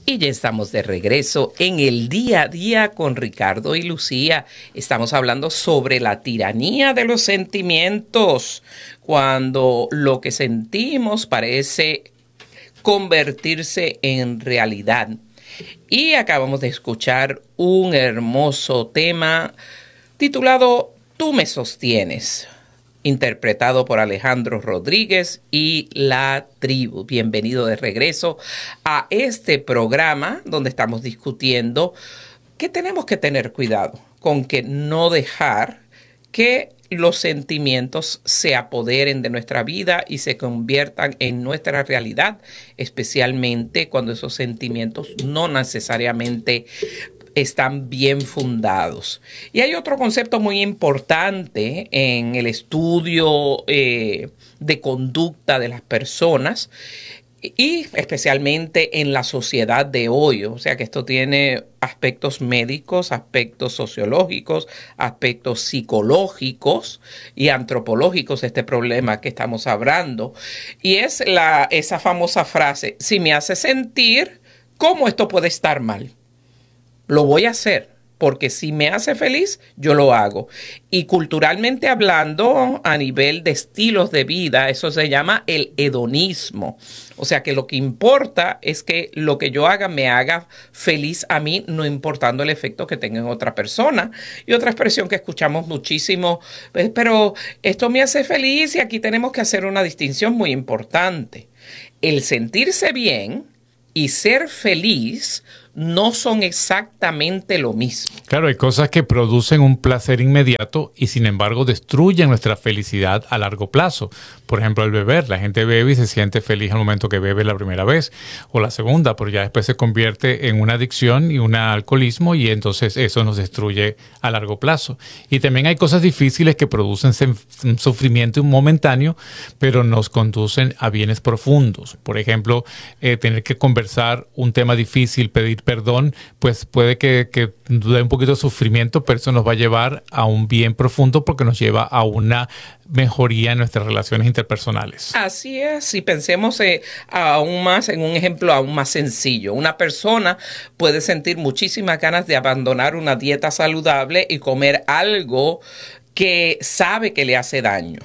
Y ya estamos de regreso en el día a día con Ricardo y Lucía. Estamos hablando sobre la tiranía de los sentimientos, cuando lo que sentimos parece convertirse en realidad. Y acabamos de escuchar un hermoso tema titulado Tú me sostienes, interpretado por Alejandro Rodríguez y La Tribu. Bienvenido de regreso a este programa donde estamos discutiendo que tenemos que tener cuidado con que no dejar que los sentimientos se apoderen de nuestra vida y se conviertan en nuestra realidad, especialmente cuando esos sentimientos no necesariamente están bien fundados. Y hay otro concepto muy importante en el estudio de conducta de las personas y especialmente en la sociedad de hoy. O sea que esto tiene aspectos médicos, aspectos sociológicos, aspectos psicológicos y antropológicos, este problema que estamos hablando. Y es esa famosa frase: si me hace sentir, ¿cómo esto puede estar mal? Lo voy a hacer, porque si me hace feliz, yo lo hago. Y culturalmente hablando, a nivel de estilos de vida, eso se llama el hedonismo. O sea que lo que importa es que lo que yo haga me haga feliz a mí, no importando el efecto que tenga en otra persona. Y otra expresión que escuchamos muchísimo, pero esto me hace feliz, y aquí tenemos que hacer una distinción muy importante. El sentirse bien y ser feliz no son exactamente lo mismo. Claro, hay cosas que producen un placer inmediato y sin embargo destruyen nuestra felicidad a largo plazo. Por ejemplo, el beber. La gente bebe y se siente feliz al momento que bebe la primera vez o la segunda, pero ya después se convierte en una adicción y un alcoholismo, y entonces eso nos destruye a largo plazo. Y también hay cosas difíciles que producen sufrimiento momentáneo, pero nos conducen a bienes profundos. Por ejemplo, tener que conversar un tema difícil, pedir perdón, pues puede que dé un poquito de sufrimiento, pero eso nos va a llevar a un bien profundo porque nos lleva a una mejoría en nuestras relaciones interpersonales. Así es, y pensemos aún más en un ejemplo aún más sencillo. Una persona puede sentir muchísimas ganas de abandonar una dieta saludable y comer algo que sabe que le hace daño.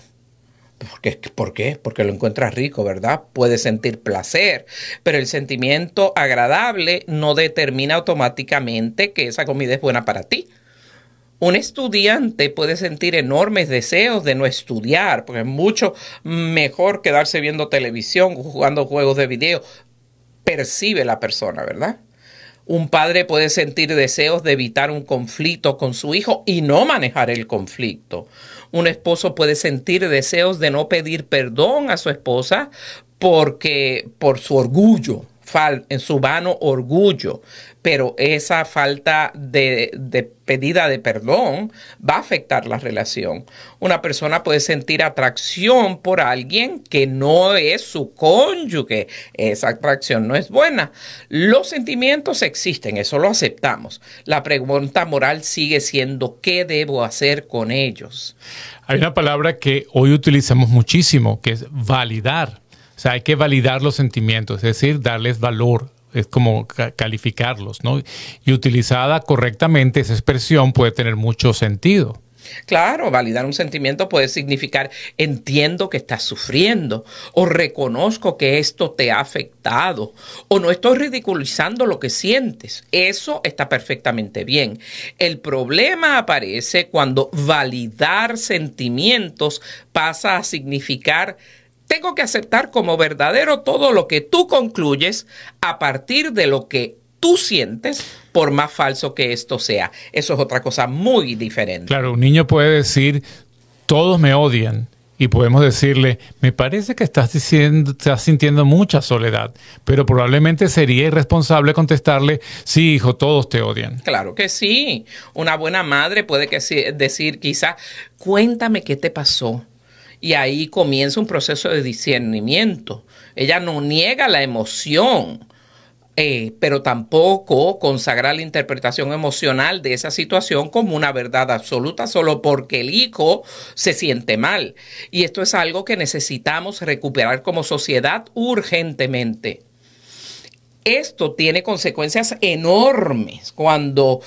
¿Por qué? Porque lo encuentras rico, ¿verdad? Puede sentir placer, pero el sentimiento agradable no determina automáticamente que esa comida es buena para ti. Un estudiante puede sentir enormes deseos de no estudiar, porque es mucho mejor quedarse viendo televisión, jugando juegos de video. Percibe la persona, ¿verdad? Un padre puede sentir deseos de evitar un conflicto con su hijo y no manejar el conflicto. Un esposo puede sentir deseos de no pedir perdón a su esposa por su orgullo, en su vano orgullo, pero esa falta de pedida de perdón va a afectar la relación. Una persona puede sentir atracción por alguien que no es su cónyuge. Esa atracción no es buena. Los sentimientos existen, eso lo aceptamos. La pregunta moral sigue siendo: ¿qué debo hacer con ellos? Hay una palabra que hoy utilizamos muchísimo, que es validar. O sea, hay que validar los sentimientos, es decir, darles valor. Es como calificarlos, ¿no? Y utilizada correctamente, esa expresión puede tener mucho sentido. Claro, validar un sentimiento puede significar: entiendo que estás sufriendo, o reconozco que esto te ha afectado, o no estoy ridiculizando lo que sientes. Eso está perfectamente bien. El problema aparece cuando validar sentimientos pasa a significar: tengo que aceptar como verdadero todo lo que tú concluyes a partir de lo que tú sientes, por más falso que esto sea. Eso es otra cosa muy diferente. Claro, un niño puede decir: todos me odian. Y podemos decirle: me parece que estás sintiendo mucha soledad. Pero probablemente sería irresponsable contestarle: sí, hijo, todos te odian. Claro que sí. Una buena madre puede decir quizá: cuéntame qué te pasó. Y ahí comienza un proceso de discernimiento. Ella no niega la emoción, pero tampoco consagra la interpretación emocional de esa situación como una verdad absoluta solo porque el hijo se siente mal. Y esto es algo que necesitamos recuperar como sociedad urgentemente. Esto tiene consecuencias enormes cuando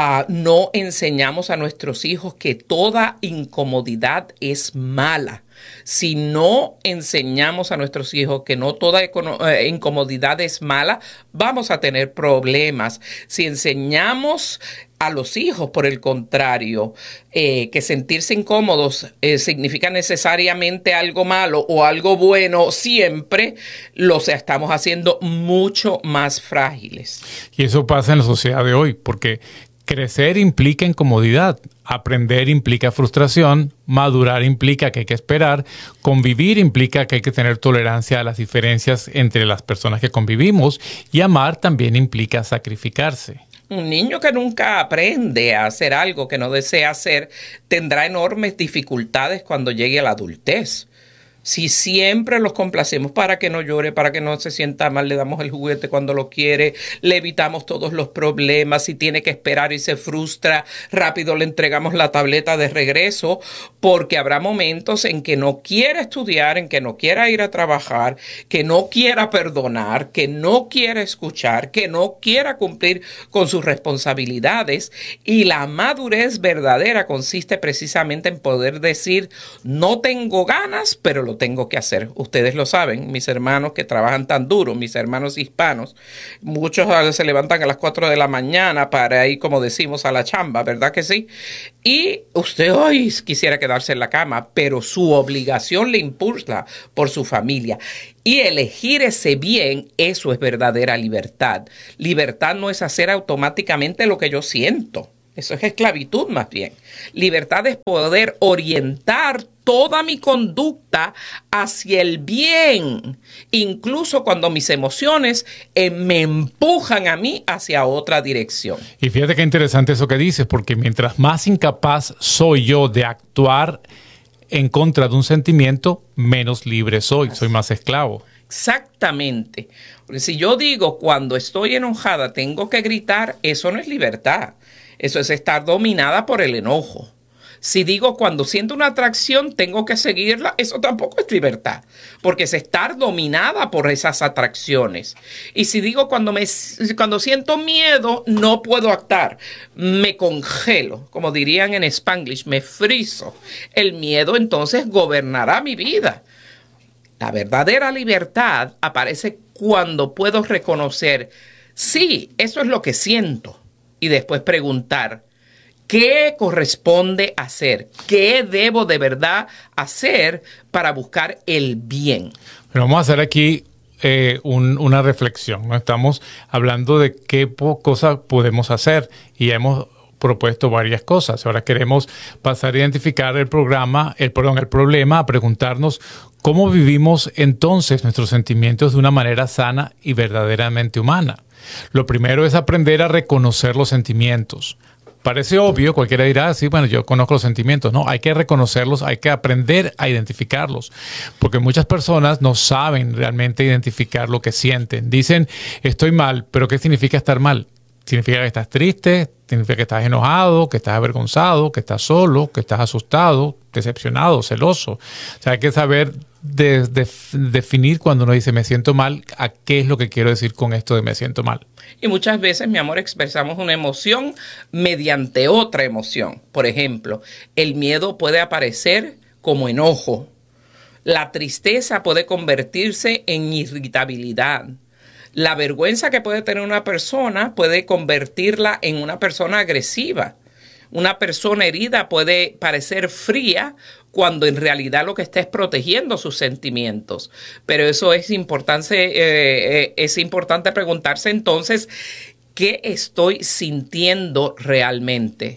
no enseñamos a nuestros hijos que toda incomodidad es mala. Si no enseñamos a nuestros hijos que no toda incomodidad es mala, vamos a tener problemas. Si enseñamos a los hijos, por el contrario, que sentirse incómodos significa necesariamente algo malo o algo bueno, siempre los estamos haciendo mucho más frágiles. Y eso pasa en la sociedad de hoy, porque crecer implica incomodidad, aprender implica frustración, madurar implica que hay que esperar, convivir implica que hay que tener tolerancia a las diferencias entre las personas que convivimos y amar también implica sacrificarse. Un niño que nunca aprende a hacer algo que no desea hacer tendrá enormes dificultades cuando llegue a la adultez. Si siempre los complacemos para que no llore, para que no se sienta mal, le damos el juguete cuando lo quiere, le evitamos todos los problemas, si tiene que esperar y se frustra, rápido le entregamos la tableta de regreso, porque habrá momentos en que no quiera estudiar, en que no quiera ir a trabajar, que no quiera perdonar, que no quiera escuchar, que no quiera cumplir con sus responsabilidades. Y la madurez verdadera consiste precisamente en poder decir, no tengo ganas, pero lo tengo que hacer. Ustedes lo saben, mis hermanos que trabajan tan duro, mis hermanos hispanos, muchos se levantan a las 4 de la mañana para ir, como decimos, a la chamba, ¿verdad que sí? Y usted hoy quisiera quedarse en la cama, pero su obligación le impulsa por su familia. Y elegir ese bien, eso es verdadera libertad. Libertad no es hacer automáticamente lo que yo siento. Eso es esclavitud más bien. Libertad es poder orientar toda mi conducta hacia el bien, incluso cuando mis emociones me empujan a mí hacia otra dirección. Y fíjate qué interesante eso que dices, porque mientras más incapaz soy yo de actuar en contra de un sentimiento, menos libre soy más esclavo. Exactamente. Porque si yo digo cuando estoy enojada tengo que gritar, eso no es libertad. Eso es estar dominada por el enojo. Si digo cuando siento una atracción tengo que seguirla, eso tampoco es libertad, porque es estar dominada por esas atracciones. Y si digo cuando siento miedo no puedo actuar, me congelo, como dirían en Spanglish, me friso. El miedo entonces gobernará mi vida. La verdadera libertad aparece cuando puedo reconocer, sí, eso es lo que siento. Y después preguntar, ¿qué corresponde hacer? ¿Qué debo de verdad hacer para buscar el bien? Pero vamos a hacer aquí una reflexión, ¿no? Estamos hablando de qué cosas podemos hacer y hemos propuesto varias cosas. Ahora queremos pasar a identificar el problema, a preguntarnos cómo vivimos entonces nuestros sentimientos de una manera sana y verdaderamente humana. Lo primero es aprender a reconocer los sentimientos. Parece obvio, cualquiera dirá, sí, bueno, yo conozco los sentimientos. No, hay que reconocerlos, hay que aprender a identificarlos. Porque muchas personas no saben realmente identificar lo que sienten. Dicen, estoy mal, pero ¿qué significa estar mal? Significa que estás triste, significa que estás enojado, que estás avergonzado, que estás solo, que estás asustado, decepcionado, celoso. O sea, hay que saber definir cuando uno dice me siento mal, a qué es lo que quiero decir con esto de me siento mal. Y muchas veces, mi amor, expresamos una emoción mediante otra emoción. Por ejemplo, el miedo puede aparecer como enojo. La tristeza puede convertirse en irritabilidad. La vergüenza que puede tener una persona puede convertirla en una persona agresiva. Una persona herida puede parecer fría cuando en realidad lo que está es protegiendo sus sentimientos. Pero eso es importante preguntarse entonces, ¿qué estoy sintiendo realmente?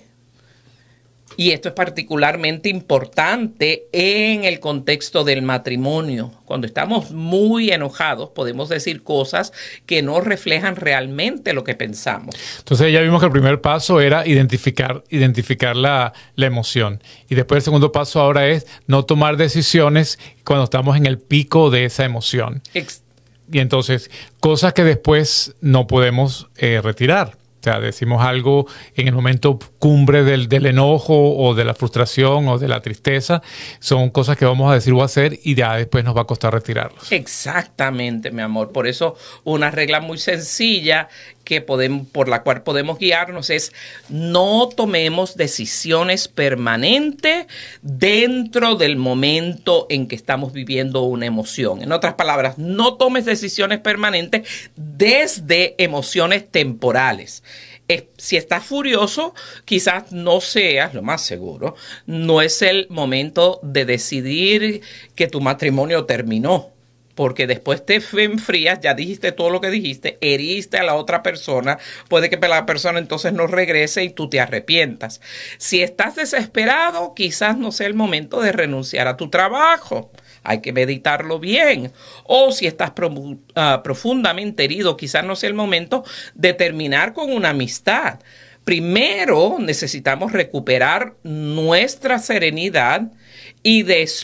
Y esto es particularmente importante en el contexto del matrimonio. Cuando estamos muy enojados, podemos decir cosas que no reflejan realmente lo que pensamos. Entonces ya vimos que el primer paso era identificar la emoción. Y después el segundo paso ahora es no tomar decisiones cuando estamos en el pico de esa emoción. Y entonces, cosas que después no podemos retirar. sea, decimos algo en el momento cumbre del enojo o de la frustración o de la tristeza. Son cosas que vamos a decir o hacer y ya después nos va a costar retirarlos. Exactamente, mi amor. Por eso una regla muy sencilla por la cual podemos guiarnos es: no tomemos decisiones permanentes dentro del momento en que estamos viviendo una emoción. En otras palabras, no tomes decisiones permanentes desde emociones temporales. Si estás furioso, quizás no seas, lo más seguro, no es el momento de decidir que tu matrimonio terminó. Porque después te enfrías, ya dijiste todo lo que dijiste, heriste a la otra persona, puede que la persona entonces no regrese y tú te arrepientas. Si estás desesperado, quizás no sea el momento de renunciar a tu trabajo. Hay que meditarlo bien. O si estás profundamente herido, quizás no sea el momento de terminar con una amistad. Primero necesitamos recuperar nuestra serenidad y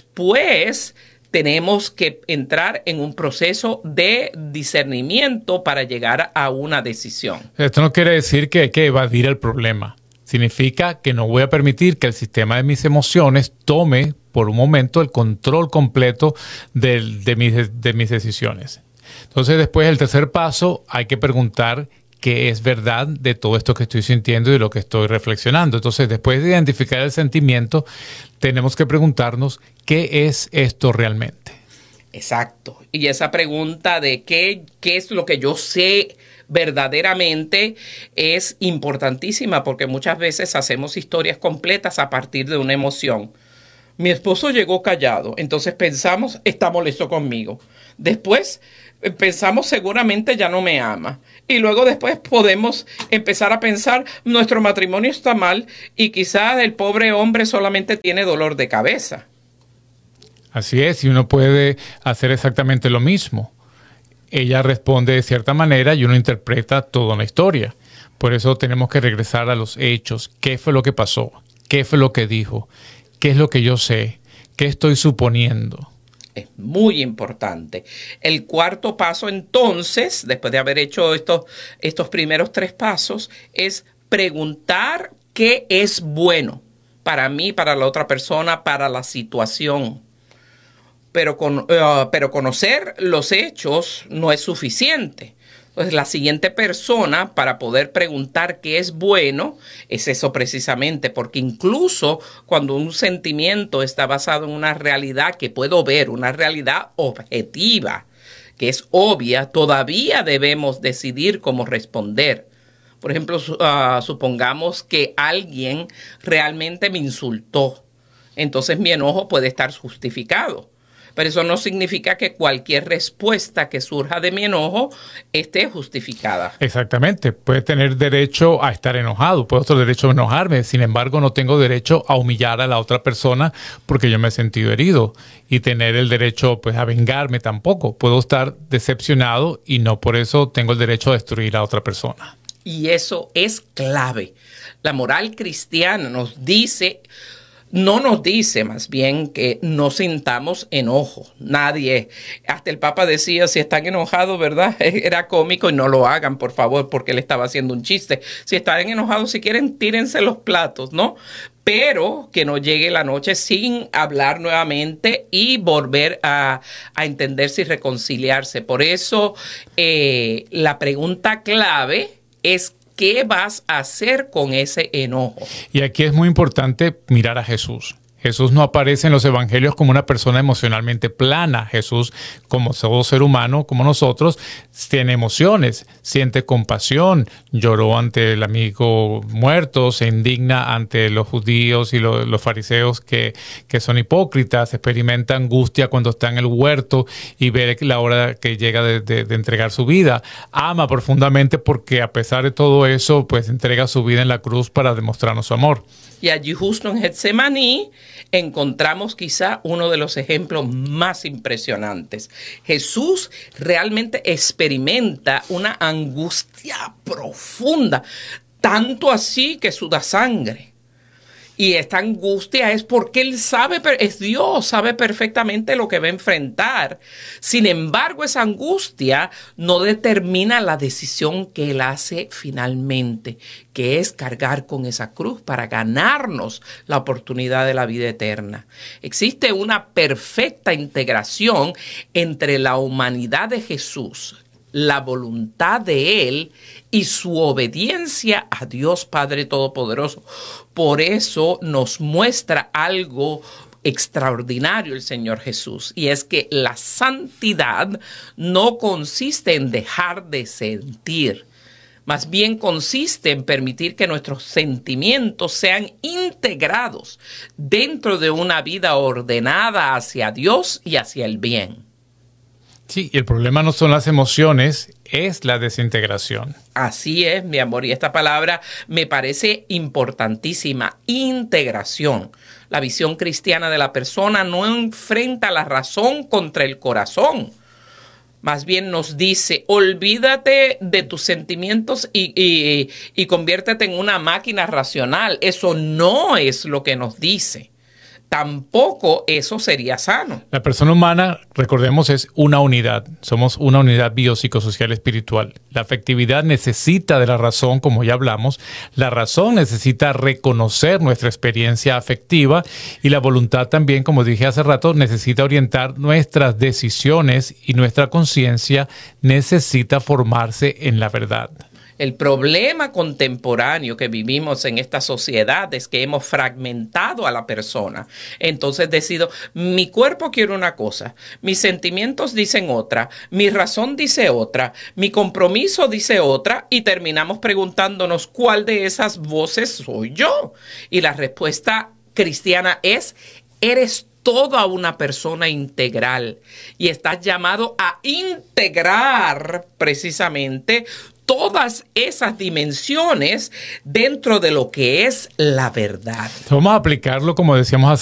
después tenemos que entrar en un proceso de discernimiento para llegar a una decisión. Esto no quiere decir que hay que evadir el problema. Significa que no voy a permitir que el sistema de mis emociones tome por un momento el control completo de mis decisiones. Entonces, después, el tercer paso, hay que preguntar qué es verdad de todo esto que estoy sintiendo y de lo que estoy reflexionando. Entonces, después de identificar el sentimiento, tenemos que preguntarnos qué es esto realmente. Exacto. Y esa pregunta de qué es lo que yo sé verdaderamente es importantísima, porque muchas veces hacemos historias completas a partir de una emoción. Mi esposo llegó callado, entonces pensamos, está molesto conmigo. Después pensamos, seguramente ya no me ama. Y luego después podemos empezar a pensar, nuestro matrimonio está mal y quizás el pobre hombre solamente tiene dolor de cabeza. Así es, y uno puede hacer exactamente lo mismo. Ella responde de cierta manera y uno interpreta toda una historia. Por eso tenemos que regresar a los hechos. ¿Qué fue lo que pasó? ¿Qué fue lo que dijo? ¿Qué es lo que yo sé? ¿Qué estoy suponiendo? Es muy importante. El cuarto paso, entonces, después de haber hecho estos primeros 3 pasos, es preguntar qué es bueno para mí, para la otra persona, para la situación. Pero conocer los hechos no es suficiente. Entonces, la siguiente persona para poder preguntar qué es bueno es eso precisamente, porque incluso cuando un sentimiento está basado en una realidad que puedo ver, una realidad objetiva, que es obvia, todavía debemos decidir cómo responder. Por ejemplo, supongamos que alguien realmente me insultó, entonces mi enojo puede estar justificado. Pero eso no significa que cualquier respuesta que surja de mi enojo esté justificada. Exactamente. Puede tener derecho a estar enojado, puedo tener derecho a enojarme. Sin embargo, no tengo derecho a humillar a la otra persona porque yo me he sentido herido. Y tener el derecho pues, a vengarme tampoco. Puedo estar decepcionado y no por eso tengo el derecho a destruir a otra persona. Y eso es clave. La moral cristiana nos dice... No nos dice más bien que no sintamos enojo. Nadie. Hasta el Papa decía, si están enojados, ¿verdad? Era cómico y no lo hagan, por favor, porque él estaba haciendo un chiste. Si están enojados, si quieren, tírense los platos, ¿no? Pero que no llegue la noche sin hablar nuevamente y volver a entenderse y reconciliarse. Por eso, la pregunta clave es: ¿qué vas a hacer con ese enojo? Y aquí es muy importante mirar a Jesús. Jesús no aparece en los evangelios como una persona emocionalmente plana. Jesús, como todo ser humano, como nosotros, tiene emociones, siente compasión, lloró ante el amigo muerto, se indigna ante los judíos y los fariseos que son hipócritas, experimenta angustia cuando está en el huerto y ve la hora que llega de entregar su vida. Ama profundamente porque a pesar de todo eso, pues entrega su vida en la cruz para demostrarnos su amor. Y allí justo en Getsemaní encontramos quizá uno de los ejemplos más impresionantes. Jesús realmente experimenta una angustia profunda, tanto así que suda sangre. Y esta angustia es porque Él sabe, es Dios, sabe perfectamente lo que va a enfrentar. Sin embargo, esa angustia no determina la decisión que Él hace finalmente, que es cargar con esa cruz para ganarnos la oportunidad de la vida eterna. Existe una perfecta integración entre la humanidad de Jesús, la voluntad de Él y su obediencia a Dios Padre Todopoderoso. Por eso nos muestra algo extraordinario el Señor Jesús, y es que la santidad no consiste en dejar de sentir, más bien consiste en permitir que nuestros sentimientos sean integrados dentro de una vida ordenada hacia Dios y hacia el bien. Sí, y el problema no son las emociones, es la desintegración. Así es, mi amor, y esta palabra me parece importantísima, integración. La visión cristiana de la persona no enfrenta la razón contra el corazón. Más bien nos dice, olvídate de tus sentimientos y conviértete en una máquina racional. Eso no es lo que nos dice. Tampoco eso sería sano. La persona humana, recordemos, es una unidad. Somos una unidad biopsicosocial espiritual. La afectividad necesita de la razón, como ya hablamos. La razón necesita reconocer nuestra experiencia afectiva y la voluntad también, como dije hace rato, necesita orientar nuestras decisiones y nuestra conciencia necesita formarse en la verdad. El problema contemporáneo que vivimos en esta sociedad es que hemos fragmentado a la persona. Entonces decido, mi cuerpo quiere una cosa, mis sentimientos dicen otra, mi razón dice otra, mi compromiso dice otra, y terminamos preguntándonos cuál de esas voces soy yo. Y la respuesta cristiana es, eres toda una persona integral y estás llamado a integrar precisamente todas esas dimensiones dentro de lo que es la verdad. Vamos a aplicarlo, como decíamos hace